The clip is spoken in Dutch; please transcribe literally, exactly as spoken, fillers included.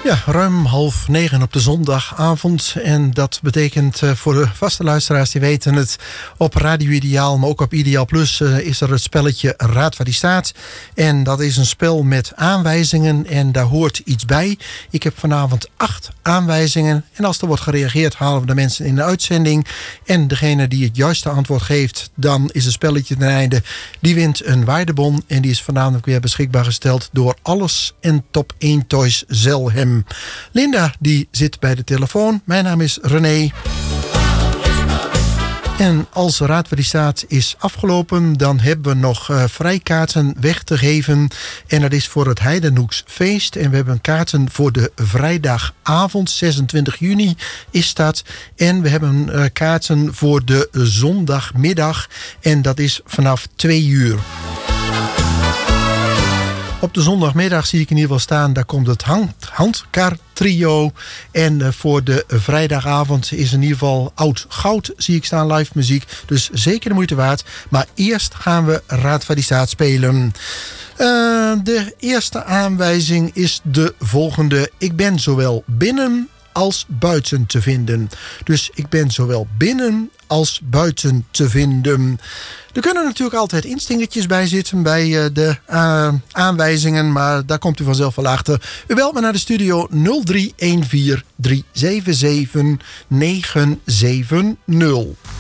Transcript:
Ja, ruim half negen op de zondagavond. En dat betekent uh, voor de vaste luisteraars, die weten het, op Radio Ideaal, maar ook op Ideaal Plus uh, is er het spelletje Raad waar die staat. En dat is een spel met aanwijzingen en daar hoort iets bij. Ik heb vanavond acht aanwijzingen. En als er wordt gereageerd, halen we de mensen in de uitzending. En degene die het juiste antwoord geeft, dan is het spelletje ten einde. Die wint een waardebon en die is vanavond weer beschikbaar gesteld door Alles en Top één Toys Zelhem. Linda, die zit bij de telefoon. Mijn naam is René. En als Raad waar die staat is afgelopen, dan hebben we nog uh, vrijkaarten weg te geven. En dat is voor het Heidenhoeksfeest. En we hebben kaarten voor de vrijdagavond, zesentwintig juni is dat. En we hebben uh, kaarten voor de zondagmiddag. En dat is vanaf twee uur. Op de zondagmiddag zie ik in ieder geval staan, daar komt het hand, handkar trio. En uh, voor de vrijdagavond is in ieder geval Oud Goud, zie ik staan, live muziek. Dus zeker de moeite waard. Maar eerst gaan we Raad waar die staat spelen. Uh, de eerste aanwijzing is de volgende. Ik ben zowel binnen als buiten te vinden. Dus ik ben zowel binnen als buiten te vinden. Er kunnen natuurlijk altijd instingertjes bij zitten bij uh, de uh, aanwijzingen, maar daar komt u vanzelf wel achter. U belt me naar de studio nul drie een vier drie zeven zeven negen zeven nul.